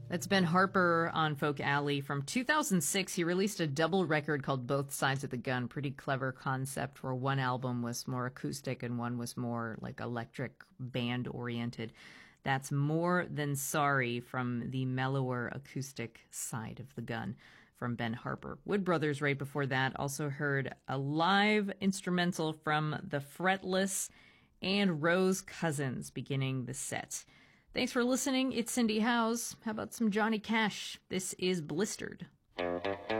That's Ben Harper on Folk Alley from 2006. He released a double record called Both Sides of the Gun. Pretty clever concept where one album was more acoustic and one was more like electric band oriented. That's More Than Sorry from the mellower acoustic side of the gun from Ben Harper. Wood Brothers right before that also heard a live instrumental from The Fretless and Rose Cousins beginning the set. Thanks for listening. It's Cindy Howes. How about some Johnny Cash? This is Blistered.